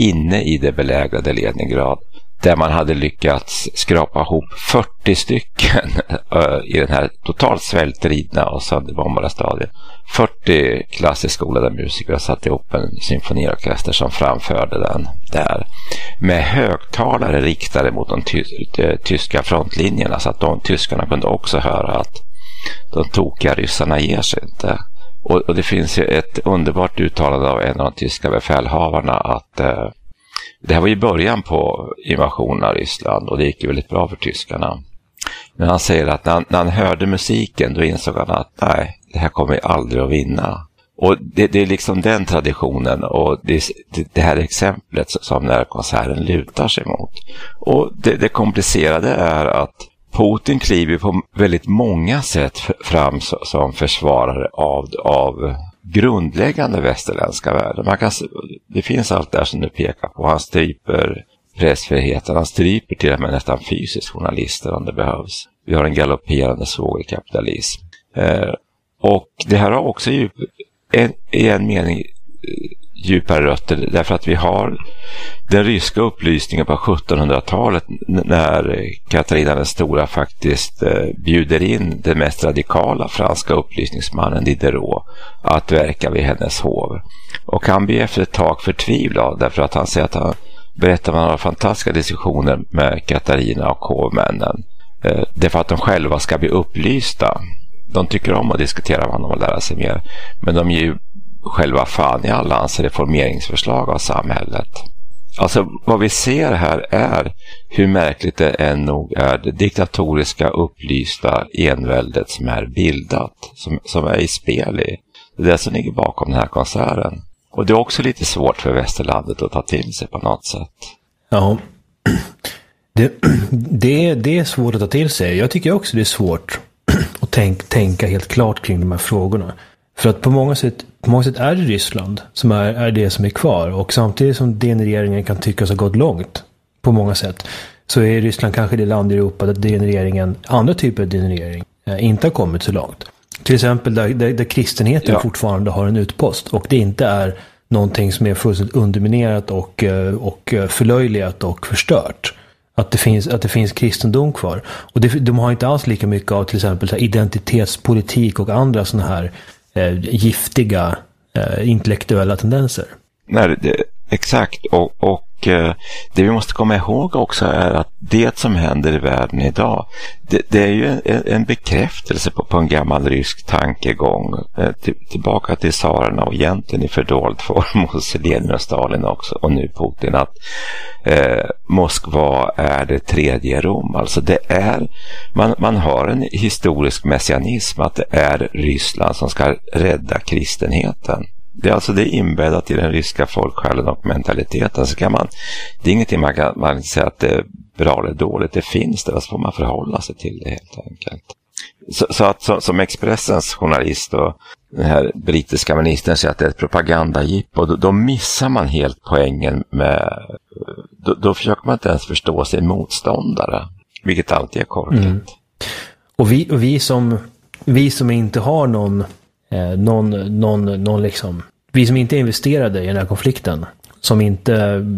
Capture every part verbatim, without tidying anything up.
inne i det belägrade Leningrad, där man hade lyckats skrapa ihop fyrtio stycken i den här totalt svältridna och sönderbombade stadion. fyrtio klassiskt skolade musiker satte ihop en symfoniorkester som framförde den där med högtalare riktade mot de ty- tyska frontlinjerna, så att de tyskarna kunde också höra att de tokiga ryssarna ger sig inte. Och, och det finns ju ett underbart uttalande av en av de tyska befälhavarna att eh, det här var ju början på invasionen av Ryssland och det gick ju väldigt bra för tyskarna. Men han säger att när han, när han hörde musiken, då insåg han att nej, det här kommer aldrig att vinna. Och det, det är liksom den traditionen och det, det här exemplet som den här konserten lutar sig mot. Och det, det komplicerade är att Putin kliver på väldigt många sätt fram som försvarare av, av grundläggande västerländska värden. Man kan, det finns allt där som du pekar på. Han stryper pressfriheten, han stryper till och med nästan fysiskt journalister om det behövs. Vi har en galopperande svågerkapitalism. Eh, och det här har också djup, en, i en mening djupare rötter, därför att vi har den ryska upplysningen på sjuttonhundratalet när Katarina den stora faktiskt eh, bjuder in den mest radikala franska upplysningsmannen Diderot att verka vid hennes hov. Och han blir efter ett tag förtvivlad därför att han säger att han berättar man har fantastiska diskussioner med Katarina och hovmännen eh, därför att de själva ska bli upplysta. De tycker om att diskutera vad de vill lära sig mer, men de är ju själva fan i alla hans reformeringsförslag av samhället. Alltså vad vi ser här är hur märkligt det än nog är det diktatoriska upplysta enväldet som är bildat, som, som är i spel i. Det är det som ligger bakom den här konserten. Och det är också lite svårt för västerlandet att ta till sig på något sätt. Ja, det, det, det är svårt att ta till sig. Jag tycker också det är svårt att tänk, tänka helt klart kring de här frågorna. För att på många sätt, på många sätt är det Ryssland som är, är det som är kvar. Och samtidigt som degenereringen kan tyckas ha gått långt på många sätt, så är Ryssland kanske det land i Europa där degenereringen, andra typer av degenerering, eh, inte har kommit så långt. Till exempel där, där, där kristenheten ja. fortfarande har en utpost. Och det inte är någonting som är fullständigt underminerat och, och förlöjligat och förstört. Att det finns, att det finns kristendom kvar. Och det, de har inte alls lika mycket av till exempel så här, identitetspolitik och andra såna här eh, giftiga eh, intellektuella tendenser. Nej, det, exakt. Och, och eh, det vi måste komma ihåg också är att det som händer i världen idag, det, det är ju en, en bekräftelse på, på en gammal rysk tankegång. Eh, till, tillbaka till tsarerna och egentligen i fördold form hos Lenin och Stalin också, och nu Putin, att eh, Moskva är det tredje Rom. Alltså det är, man, man har en historisk messianism att det är Ryssland som ska rädda kristenheten. Det är alltså det är inbäddat i den ryska folksjälen och mentaliteten. Så kan man, det är ingenting man kan, man kan säga att det är bra eller dåligt. Det finns det, så får man förhålla sig till det helt enkelt. Så, så att så, som Expressens journalist och den här brittiska ministern säger att det är ett propagandajippo, då, då missar man helt poängen med, då, då försöker man inte ens förstå sin motståndare, vilket alltid är korkat. Mm. Och vi, och vi som vi som inte har någon Eh, någon, någon, någon liksom, vi som inte är investerade i den här konflikten, som inte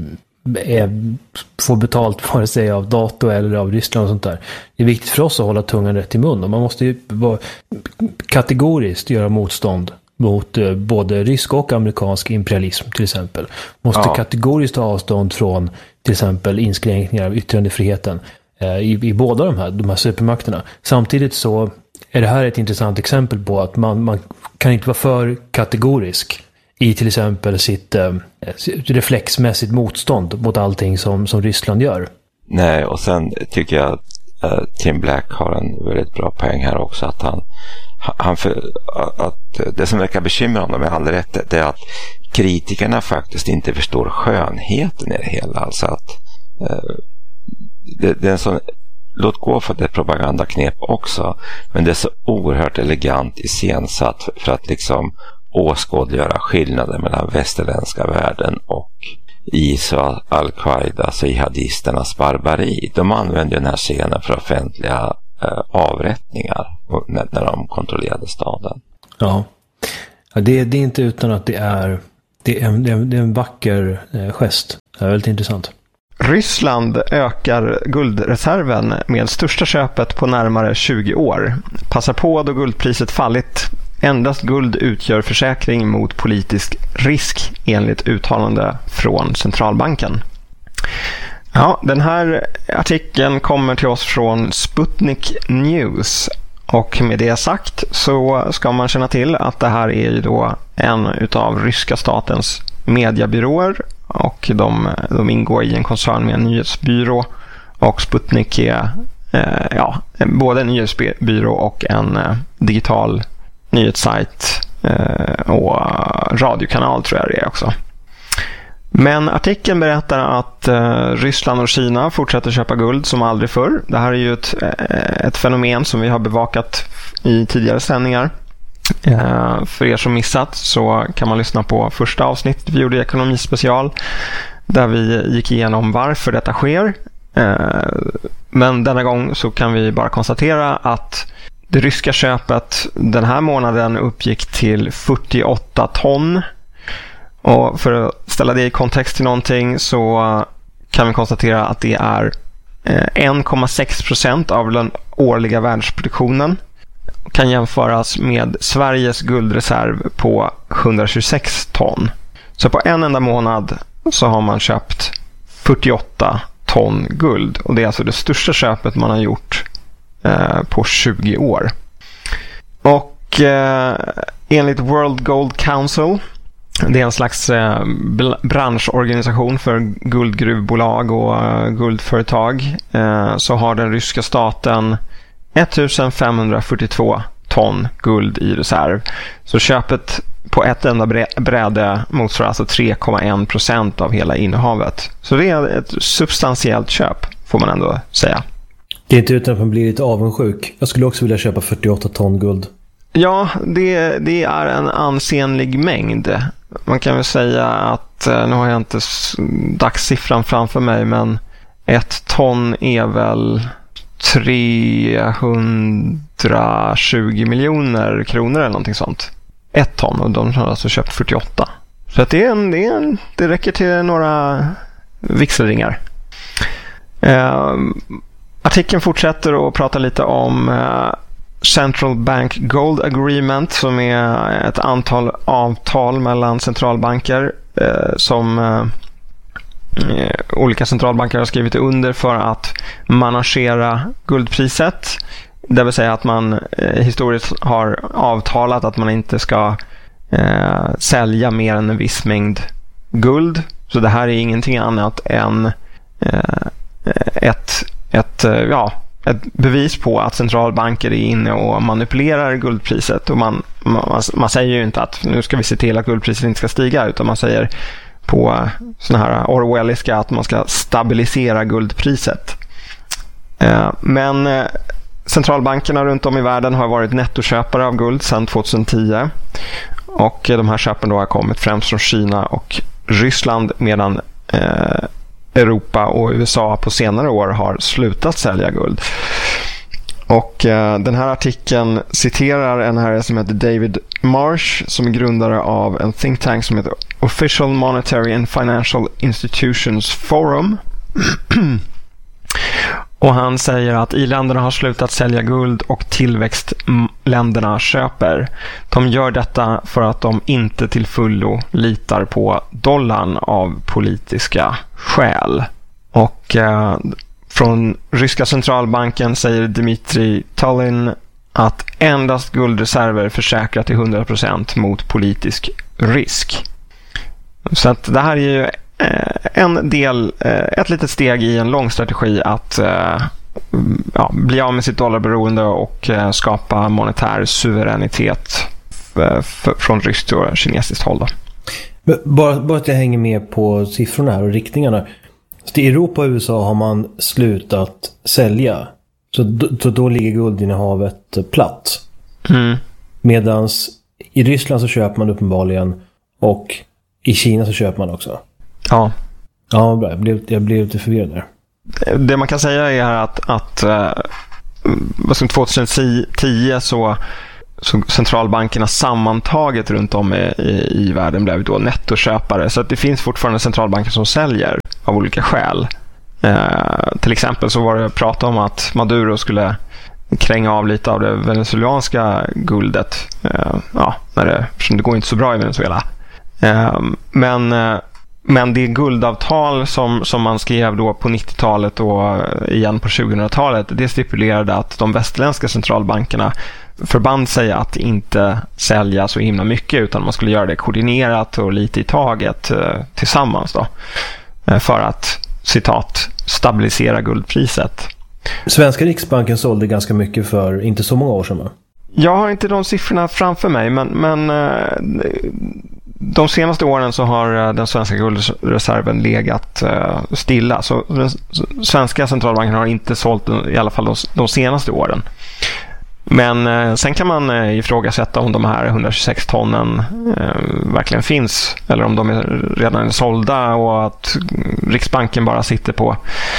är, får betalt vare sig av dator eller av Ryssland och sånt där. Det är viktigt för oss att hålla tungan rätt i mun, och man måste ju vara, kategoriskt göra motstånd mot eh, både rysk och amerikansk imperialism till exempel. Måste ja. kategoriskt ta avstånd från till exempel inskränkningar av yttrandefriheten eh, i, i båda de här, de här supermakterna. Samtidigt så är det här ett intressant exempel på att man, man kan inte vara för kategorisk i till exempel sitt eh, reflexmässigt motstånd mot allting som, som Ryssland gör. Nej, och sen tycker jag att uh, Tim Black har en väldigt bra poäng här också, att han, han för, att det som verkar bekymra honom med all rätt, det är att kritikerna faktiskt inte förstår skönheten i det hela. Alltså att uh, det, det är en sån, låt gå för det propagandaknep också, men det är så oerhört elegant iscensatt för att liksom åskådliggöra skillnaden mellan västerländska världen och I S A, Al-Qaida, alltså jihadisternas barbari. De använde den här scenen för offentliga eh, avrättningar när, när de kontrollerade staden. Ja, ja det, det är inte utan att det är, det är, en, det är en vacker eh, gest. Det är väldigt intressant. Ryssland ökar guldreserven med största köpet på närmare tjugo år. Passar på då guldpriset fallit. Endast guld utgör försäkring mot politisk risk enligt uttalande från centralbanken. Ja, den här artikeln kommer till oss från Sputnik News. Och med det sagt så ska man känna till att det här är ju då en utav ryska statens mediebyråer. Och de, de ingår i en koncern med en nyhetsbyrå. Och Sputnik är eh, ja, både en nyhetsbyrå och en eh, digital nyhetssajt eh, och radiokanal tror jag det är också. Men artikeln berättar att eh, Ryssland och Kina fortsätter köpa guld som aldrig förr. Det här är ju ett, ett fenomen som vi har bevakat i tidigare sändningar. Eh, för er som missat så kan man lyssna på första avsnittet vi gjorde i Ekonomispecial där vi gick igenom varför detta sker. Eh, men denna gång så kan vi bara konstatera att det ryska köpet den här månaden uppgick till fyrtioåtta ton. Och för att ställa det i kontext till någonting så kan vi konstatera att det är en komma sex procent av den årliga världsproduktionen. Kan jämföras med Sveriges guldreserv på hundratjugosex ton. Så på en enda månad så har man köpt fyrtioåtta ton guld. Och det är alltså det största köpet man har gjort eh, på tjugo år. Och eh, enligt World Gold Council, det är en slags eh, branschorganisation för guldgruvbolag och eh, guldföretag, eh, så har den ryska staten femtonhundrafyrtiotvå ton guld i reserv. Så köpet på ett enda bräde motsvarar alltså tre komma en procent av hela innehavet. Så det är ett substantiellt köp får man ändå säga. Det är inte utan att man blir lite avundsjuk. Jag skulle också vilja köpa fyrtioåtta ton guld. Ja, det, det är en ansenlig mängd. Man kan väl säga att, nu har jag inte dagssiffran framför mig, men ett ton är väl trehundratjugo miljoner kronor eller någonting sånt. Ett ton, och de har alltså köpt fyrtioåtta. Så att det, är en, det, är en, det räcker till några vigselringar. Eh, artikeln fortsätter att prata lite om eh, Central Bank Gold Agreement, som är ett antal avtal mellan centralbanker eh, som eh, olika centralbanker har skrivit under för att managera guldpriset. Det vill säga att man eh, historiskt har avtalat att man inte ska eh, sälja mer än en viss mängd guld. Så det här är ingenting annat än eh, ett, ett, ja, ett bevis på att centralbanker är inne och manipulerar guldpriset. Och man, man, man säger ju inte att nu ska vi se till att guldpriset inte ska stiga, utan man säger på såna här orwelliska att man ska stabilisera guldpriset. Eh, men eh, centralbankerna runt om i världen har varit nettoköpare av guld sedan tjugohundratio. Och de här köpen då har kommit främst från Kina och Ryssland, medan eh, Europa och U S A på senare år har slutat sälja guld. Och eh, den här artikeln citerar en herre som heter David Marsh, som är grundare av en think tank som heter Official Monetary and Financial Institutions Forum. Och han säger att i-länderna har slutat sälja guld och tillväxtländerna köper. De gör detta för att de inte till fullo litar på dollarn av politiska skäl. Och eh, från ryska centralbanken säger Dmitry Tulin att endast guldreserver försäkrar till hundra procent mot politisk risk. Så att det här är ju en del, ett litet steg i en lång strategi att ja, bli av med sitt dollarberoende och skapa monetär suveränitet från ryskt och kinesiskt håll då. Bara, bara att jag hänger med på siffrorna här och riktningarna. Så i Europa och U S A har man slutat sälja. Så då, så då ligger guldinnehavet platt. Mm. Medans i Ryssland så köper man uppenbarligen, och i Kina så köper man också. Ja. Ja, bra. Jag blev, jag blev lite förvirrad där. Det man kan säga är att, att tjugohundratio så, så centralbankerna sammantaget runt om i, i, i världen blev då nettoköpare. Så att det finns fortfarande centralbanker som säljer av olika skäl. Eh, till exempel så var det prat om att Maduro skulle kränga av lite av det venezuelanska guldet. Eh, ja, när det, det går inte så bra i Venezuela. Eh, men, eh, men det guldavtal som, som man skrev då på nittiotalet och igen på tjugohundratalet, det stipulerade att de västerländska centralbankerna förband sig att inte sälja så himla mycket, utan man skulle göra det koordinerat och lite i taget eh, tillsammans då, eh, för att, citat, stabilisera guldpriset. Svenska Riksbanken sålde ganska mycket för inte så många år sedan, va? Jag har inte de siffrorna framför mig, men, men eh, de senaste åren så har den svenska guldreserven legat eh, stilla. Så den svenska centralbanken har inte sålt i alla fall de, de senaste åren. Men eh, sen kan man eh, ifrågasätta om de här hundratjugosex tonnen eh, verkligen finns, eller om de är redan är sålda och att Riksbanken bara sitter på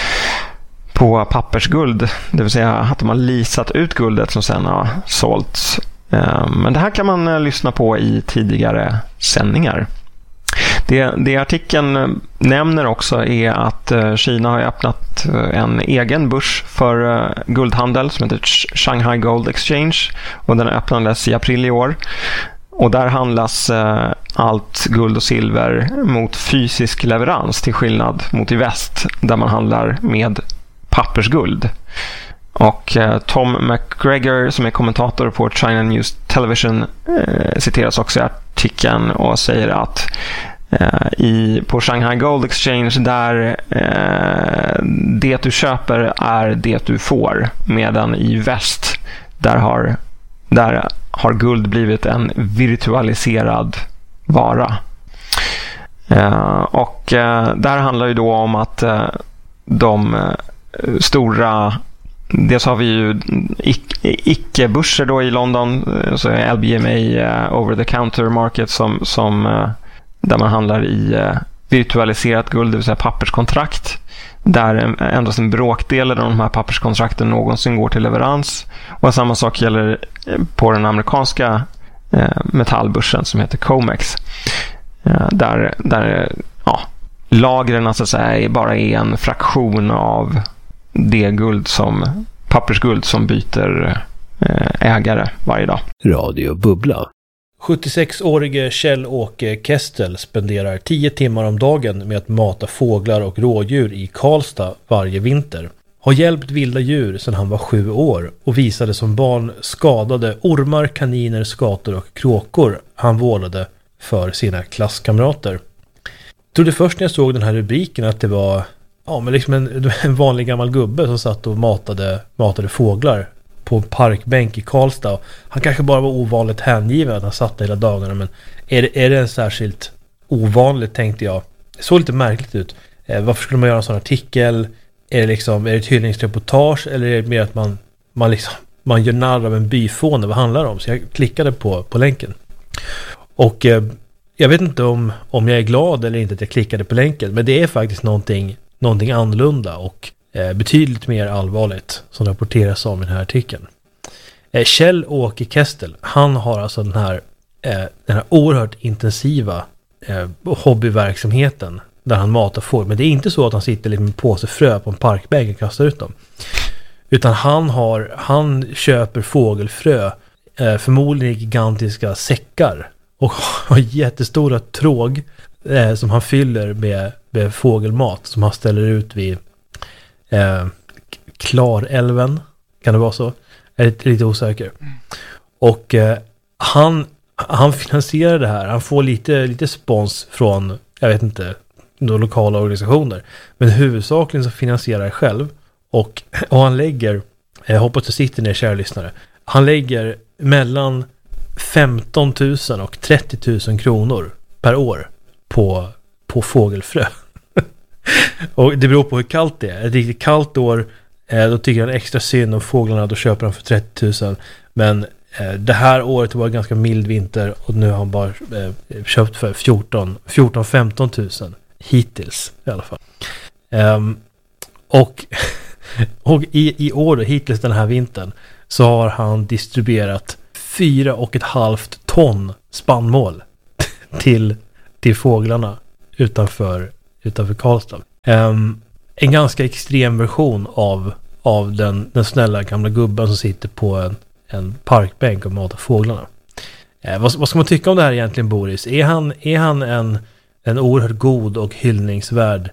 på pappersguld, det vill säga att de har leasat ut guldet som sen har sålts. Eh, men det här kan man eh, lyssna på i tidigare sändningar. Det, det artikeln nämner också är att Kina har öppnat en egen börs för guldhandel som heter Shanghai Gold Exchange, och den öppnades i april i år. Och där handlas allt guld och silver mot fysisk leverans, till skillnad mot i väst där man handlar med pappersguld. Och Tom McGregor, som är kommentator på China News Television, citeras också i artikeln och säger att I, på Shanghai Gold Exchange där eh, det du köper är det du får, medan i väst där har, där har guld blivit en virtualiserad vara. Eh, och eh, där handlar ju då om att eh, de eh, stora, dels har vi ju icke-börser då i London, så är L B M A eh, over the counter market som, som eh, där man handlar i eh, virtualiserat guld, det vill säga papperskontrakt, där endast en bråkdel av de här papperskontrakten någonsin går till leverans. Och samma sak gäller på den amerikanska eh, metallbörsen som heter COMEX, eh, där, där ja, lagren så att säga bara är en fraktion av det guld som, pappersguld som byter eh, ägare varje dag. Radio Bubbla. sjuttiosex-årige Kjell-Åke Kestel spenderar tio timmar om dagen med att mata fåglar och rådjur i Karlstad varje vinter. Har hjälpt vilda djur sedan han var sju år och visade som barn skadade ormar, kaniner, skator och kråkor han vårdade för sina klasskamrater. Jag trodde först när jag såg den här rubriken att det var ja, men liksom en, en vanlig gammal gubbe som satt och matade, matade fåglar på en parkbänk i Karlstad. Han kanske bara var ovanligt hängiven att han satt hela dagarna, men är det, är det en särskilt ovanligt, tänkte jag. Det såg lite märkligt ut. Eh, varför skulle man göra en sån artikel? Är det liksom, är det ett hyllningsreportage eller är det mer att man, man, liksom, man gör narr av en byfåne? Vad handlar det om? Så jag klickade på, på länken. Och eh, jag vet inte om, om jag är glad eller inte att jag klickade på länken, men det är faktiskt någonting, någonting annorlunda och betydligt mer allvarligt som rapporteras om i den här artikeln. Kjell-Åke Kestel, han har alltså den här, den här oerhört intensiva hobbyverksamheten där han matar fåglar. Men det är inte så att han sitter lite med påse frö på en parkbänk och kastar ut dem. Utan han, har, han köper fågelfrö, förmodligen gigantiska säckar, och har jättestora tråg som han fyller med, med fågelmat som han ställer ut vid Eh, Klarälven, kan det vara så? Jag är lite osäker. Och eh, han, han finansierar det här. Han får lite, lite spons från, jag vet inte, några lokala organisationer. Men huvudsakligen så finansierar det själv. Och, och han lägger, jag hoppas du sitter ner, kära lyssnare. Han lägger mellan femton tusen och trettio tusen kronor per år på, på fågelfrö. Och det beror på hur kallt det är. Ett riktigt kallt år, eh, då tycker han extra synd om fåglarna, då köper han för trettio tusen. Men eh, det här året var ganska mild vinter och nu har han bara eh, köpt för fjorton till femton tusen hittills i alla fall. Um, och och i, i år, hittills den här vintern, så har han distribuerat fyra och ett halvt ton spannmål till, till fåglarna utanför, utanför Karlstad. Um, en ganska extrem version av, av den, den snälla gamla gubben som sitter på en, en parkbänk och matar fåglarna. Eh, vad, vad ska man tycka om det här egentligen, Boris? Är han, är han en, en oerhört god och hyllningsvärd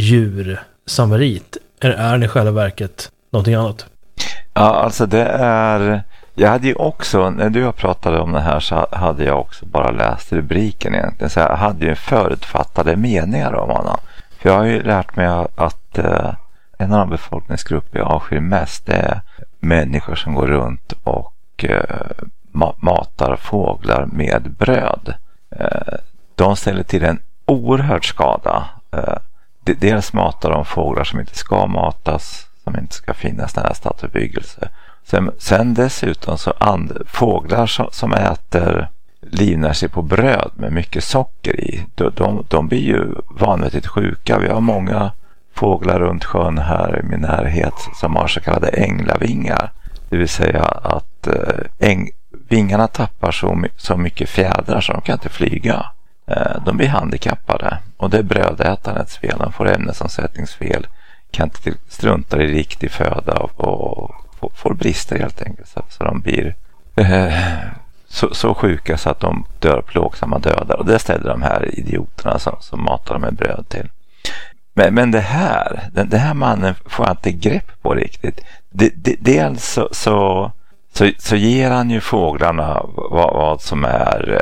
djursamarit? Eller är han i själva verket någonting annat? Ja, alltså det är... Jag hade ju också, när du pratade om det här så hade jag också bara läst rubriken egentligen. Så jag hade ju förutfattade meningar om honom. För jag har ju lärt mig att eh, en av de befolkningsgrupper jag avskyr mest är människor som går runt och eh, ma- matar fåglar med bröd. Eh, de ställer till en oerhörd skada. Eh, dels matar de fåglar som inte ska matas, som inte ska finnas nära stadsbebyggelse. Sen, sen dessutom så and, fåglar som, som äter livnär sig på bröd med mycket socker i. De, de, de blir ju vanvettigt sjuka. Vi har många fåglar runt sjön här i min närhet som har så kallade änglavingar. Det vill säga att eh, äng, vingarna tappar så, så mycket fjädrar så de kan inte flyga. Eh, de blir handikappade och det är brödätarens fel. De får ämnesomsättningsfel, kan inte strunta i riktig föda och, och får brister helt enkelt så, så de blir eh, så, så sjuka så att de dör plågsamma dödar, och det ställer de här idioterna som, som matar dem med bröd till. Men, men det här den, det här mannen får inte grepp på riktigt. Det, det, dels så, så, så, så ger han ju fåglarna vad, vad som är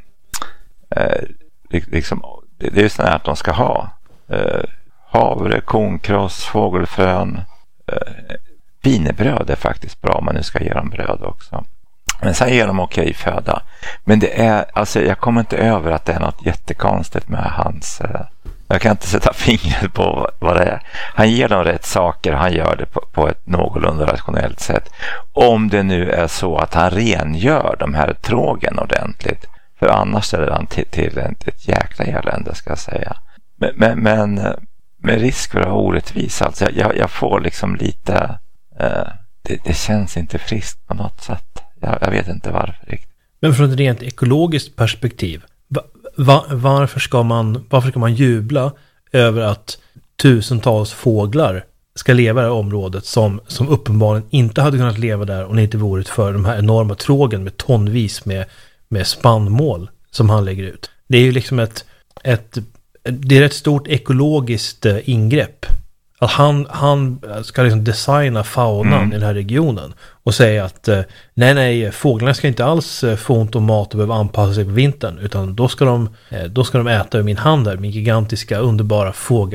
eh, eh, liksom, det, det är ju sådär att de ska ha eh, havre, kornkross, fågelfrön. eh, Wienerbröd är faktiskt bra om man nu ska ge dem bröd också. Men sen ger de okej föda. Men det är, alltså jag kommer inte över att det är något jättekonstigt med hans... Eh, jag kan inte sätta fingret på vad det är. Han ger dem rätt saker och han gör det på, på ett någorlunda rationellt sätt. Om det nu är så att han rengör de här trågen ordentligt. För annars ställer han till, till ett, ett jäkla elände, ska jag säga. Men, men, men med risk för att vara orättvis, alltså jag, jag får liksom lite... Uh, det, det känns inte friskt på något sätt. Jag, jag vet inte varför riktigt. Men från ett rent ekologiskt perspektiv, va, va, varför, ska man, varför ska man jubla över att tusentals fåglar ska leva i det här området som, som uppenbarligen inte hade kunnat leva där om det inte vore för de här enorma trågen med tonvis med, med spannmål som han lägger ut. Det är ju liksom ett, ett det är ett stort ekologiskt ingrepp. Att han, han ska liksom designa faunan mm. i den här regionen och säga att nej, nej, fåglarna ska inte alls få ont om mat och behöva anpassa sig på vintern, utan då ska de, då ska de äta ur min hand där, min gigantiska, underbara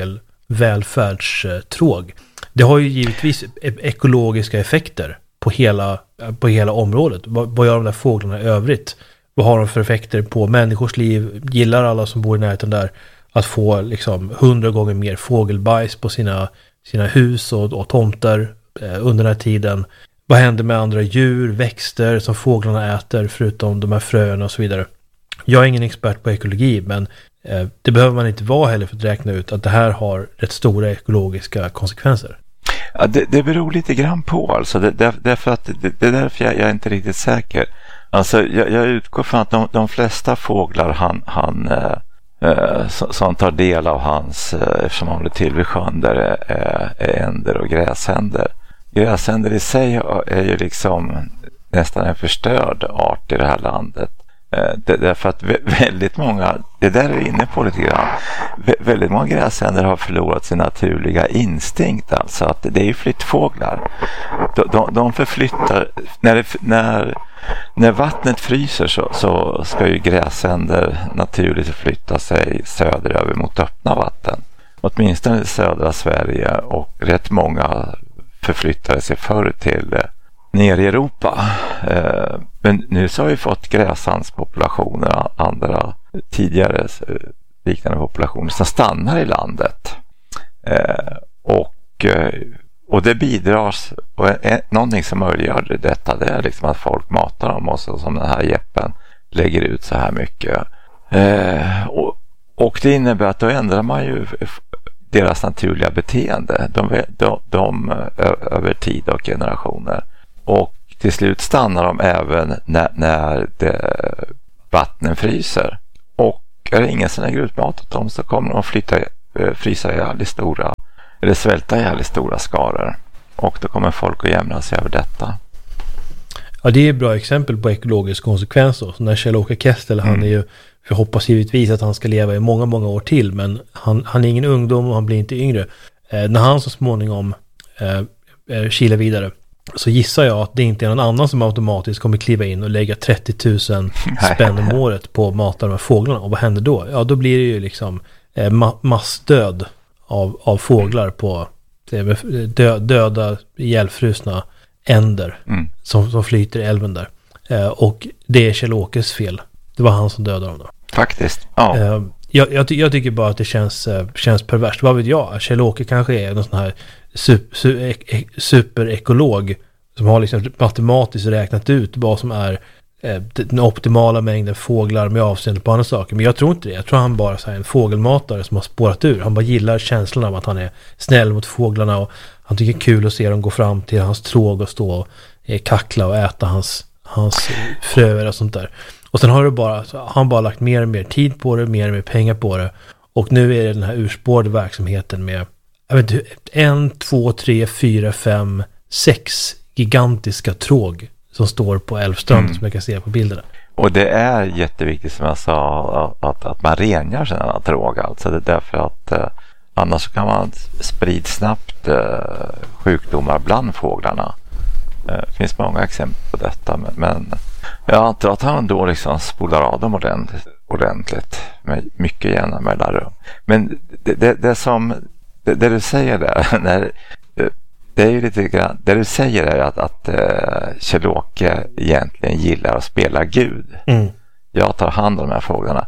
fågelvälfärdstråg. Det har ju givetvis ekologiska effekter på hela, på hela området. Vad, vad gör de där fåglarna i övrigt? Vad har de för effekter på människors liv? Gillar alla som bor i närheten där att få liksom hundra gånger mer fågelbajs på sina, sina hus och, och tomter eh, under den här tiden? Vad händer med andra djur, växter som fåglarna äter förutom de här fröerna och så vidare? Jag är ingen expert på ekologi, men eh, det behöver man inte vara heller för att räkna ut att det här har rätt stora ekologiska konsekvenser. Ja, det, det beror lite grann på. Alltså. Det, det, därför att det, det är därför jag, jag är inte riktigt säker. Alltså, jag, jag utgår från att de, de flesta fåglar han... han eh, Uh, som tar del av hans, uh, eftersom han blir till vid sjön där är, är, är änder och gräsänder. Gräsänder i sig är ju liksom nästan en förstörd art i det här landet. Uh, det, därför att väldigt många, det där är inne på lite grann, väldigt många gräsänder har förlorat sin naturliga instinkt, alltså att det är ju flyttfåglar. De, de, de förflyttar, när det, när När vattnet fryser så, så ska ju gräsänder naturligt flytta sig söderöver mot öppna vatten. Åtminstone i södra Sverige, och rätt många förflyttade sig förr till eh, ner i Europa. Eh, men nu så har vi fått gräsandspopulationer, andra tidigare eh, liknande populationer som stannar i landet. Eh, och eh, Och det bidrar, och någonting som möjliggör detta, det är liksom att folk matar dem, och så, som den här Jeppen lägger ut så här mycket. Eh, och, och det innebär att då ändrar man ju deras naturliga beteende, de, de, de, över tid och generationer. Och till slut stannar de även när, när det, vattnen fryser. Och är det ingen som lägger ut mat åt dem så kommer de att flytta, frysa ihjäl i stora, eller svälta ihjäl i stora skaror. Och då kommer folk att jämna sig över detta. Ja, det är ett bra exempel på ekologisk konsekvens då. Så när Kjell-Åke Kestel, mm. han är ju, jag hoppas givetvis att han ska leva i många, många år till, men han, han är ingen ungdom och han blir inte yngre. Eh, när han så småningom eh, kilar vidare så gissar jag att det inte är någon annan som automatiskt kommer kliva in och lägga trettio tusen spänn om året på att mata de här fåglarna. Och vad händer då? Ja, då blir det ju liksom eh, ma- massdöd av, av fåglar på dö, döda, ihjälfrusna änder mm. som, som flyter i älven där. Eh, och det är Kjell-Åkes fel. Det var han som dödade dem då. Faktiskt, ja. Eh, jag, jag, jag tycker bara att det känns, eh, känns perverst. Vad vet jag? Kjell-Åke kanske är någon sån här super, super, superekolog som har liksom matematiskt räknat ut vad som är eh, den optimala mängden fåglar med avseende på andra saker. Men jag tror inte det. Jag tror han bara är en fågelmatare som har spårat ur. Han bara gillar känslan av att han är snäll mot fåglarna och han tycker det är kul att se dem gå fram till hans tråg och stå och eh, kackla och äta hans, hans fröer och sånt där. Och sen har det bara, han bara lagt mer och mer tid på det, mer och mer pengar på det. Och nu är det den här urspårade verksamheten med jag vet inte, en, två, tre, fyra, fem, sex gigantiska tråg som står på älvstranden mm. som jag kan se på bilderna. Och det är jätteviktigt som jag sa att, att man rengör sina tråg. Alltså det är därför att eh, annars kan man sprida snabbt eh, sjukdomar bland fåglarna. Eh, det finns många exempel på detta. Men, men jag antar att han då liksom spolar av dem ordentligt, ordentligt med mycket jämna mellanrum. Men det, det, det som det, det du säger där när det är ju lite grann, det du säger är att, att uh, Kjell-Åke egentligen gillar att spela Gud. Mm. Jag tar hand om de här fåglarna.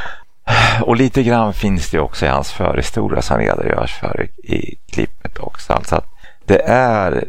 Och lite grann finns det också i hans förhistoria som redogörs för i, i klippet också. Alltså att det är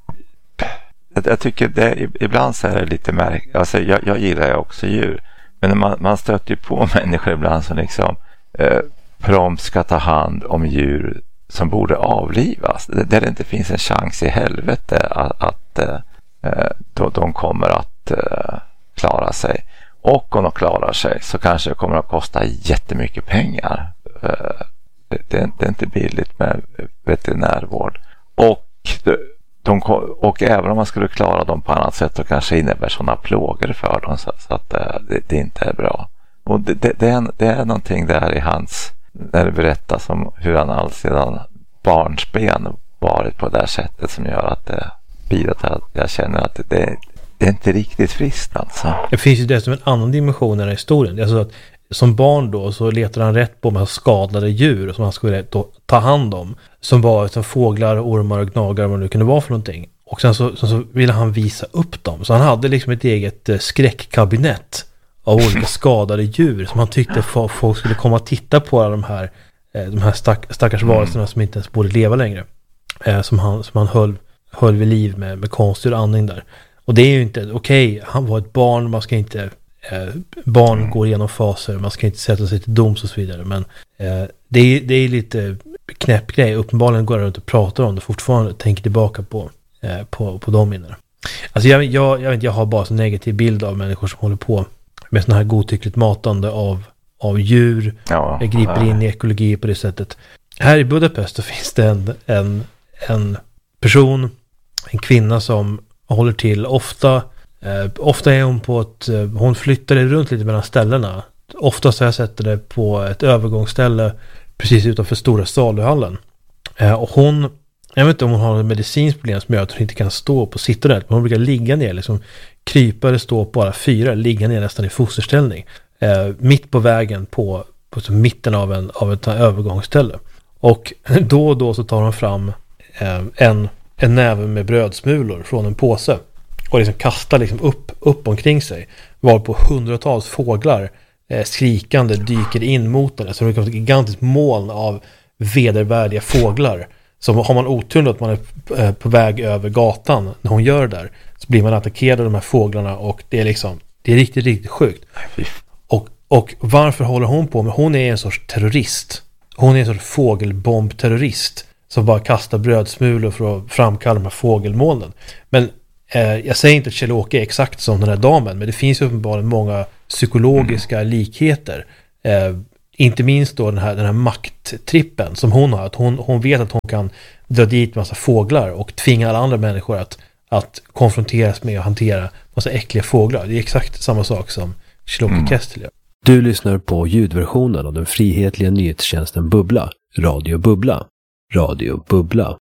jag tycker det, ibland så är det lite märkligt. Alltså jag, jag gillar ju också djur. Men man, man stöter ju på människor ibland som liksom eh, prompt ska ta hand om djur som borde avlivas. Där det inte finns en chans i helvete att, att eh, då, de kommer att eh, klara sig. Och om de klarar sig så kanske det kommer att kosta jättemycket pengar. Eh, det, det, det är inte billigt med veterinärvård. Och det, De, och även om man skulle klara dem på annat sätt så kanske innebär sådana plågor för dem så, så att det, det inte är bra. Och det, det, det, är, det är någonting där i hans, när det berättas om hur han alltsedan barnsben varit på det här sättet som gör att det bidrar till att jag känner att det, det, det är inte riktigt friskt alltså. Det finns ju dessutom en annan dimension i den här historien. Det är så att som barn då så letar han rätt på med skadade djur som han skulle då ta hand om. Som var som fåglar, ormar och gnagare, vad det kunde vara för någonting. Och sen så, så, så ville han visa upp dem. Så han hade liksom ett eget eh, skräckkabinett av olika skadade djur som han tyckte f- folk skulle komma och titta på alla de här, eh, de här stack, stackars varelserna mm. som inte ens borde leva längre. Eh, som han, som han höll, höll vid liv med, med konstgjord andning där. Och det är ju inte, okej, okay, han var ett barn, man ska inte... Eh, barn mm. går igenom faser, man ska inte sätta sig till doms och så vidare, men eh, det, är, det är lite knäpp grej. Uppenbarligen går jag runt och pratar om det fortfarande, tänker tillbaka på, eh, på, på de minnen. Alltså jag, jag, jag, vet, jag har bara en negativ bild av människor som håller på med sån här godtyckligt matande av, av djur, ja, jag griper ja. in i ekologi på det sättet. Här i Budapest så finns det en, en, en person, en kvinna som håller till ofta. Uh, ofta är hon på ett, uh, hon flyttade runt lite mellan ställena. Oftast har jag sett det på ett övergångsställe precis utanför stora saluhallen. Uh, och hon, jag vet inte om hon har en medicinskt problem som gör att hon inte kan stå upp och sitta där. Men hon brukar ligga ner, liksom krypa eller stå på alla fyra, ligga ner nästan i fosterställning. Uh, mitt på vägen på, på så mitten av, en, av ett övergångsställe. Och då och då så tar hon fram uh, en, en näve med brödsmulor från en påse. Och liksom kastar liksom upp, upp omkring sig. Var på hundratals fåglar eh, skrikande dyker in mot den. Så det kommer ett gigantiskt moln av vedervärdiga fåglar. Så har man otur att man är eh, på väg över gatan när hon gör det där, så blir man attackerad av de här fåglarna och det är liksom, det är riktigt, riktigt sjukt. Och, och varför håller hon på? Men hon är en sorts terrorist. Hon är en sorts fågelbombterrorist som bara kastar brödsmulor för att framkalla de här fågelmolnen. Men eh, jag säger inte att Kjell-Åke är exakt som den här damen, men det finns uppenbarligen många psykologiska mm. likheter. Eh, inte minst då den här, den här makttrippen som hon har. Att hon, hon vet att hon kan dra dit massa fåglar och tvinga alla andra människor att, att konfronteras med och hantera massa äckliga fåglar. Det är exakt samma sak som Kjell-Åke mm. Kestler gör. Du lyssnar på ljudversionen av den frihetliga nyhetstjänsten Bubbla, Radio Bubbla. Radio Bubbla.